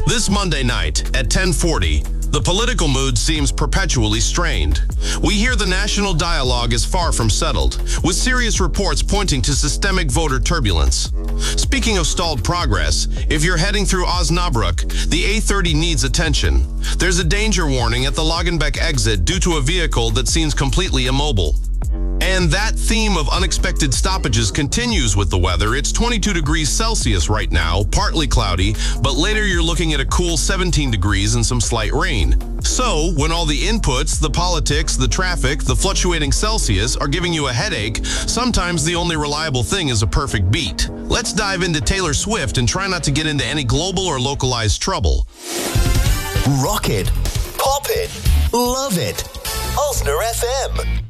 This Monday night at 10:40, the political mood seems perpetually strained. We hear the national dialogue is far from settled, with serious reports pointing to systemic voter turbulence. Speaking of stalled progress, if you're heading through Osnabrück, the A30 needs attention. There's a danger warning at the Lagenbeck exit due to a vehicle that seems completely immobile. And that theme of unexpected stoppages continues with the weather. It's 22 degrees Celsius right now, partly cloudy, but later you're looking at a cool 17 degrees and some slight rain. So, when all the inputs, the politics, the traffic, the fluctuating Celsius are giving you a headache, sometimes the only reliable thing is a perfect beat. Let's dive into Taylor Swift and try not to get into any global or localized trouble. Rock it, pop it, love it. Osner FM.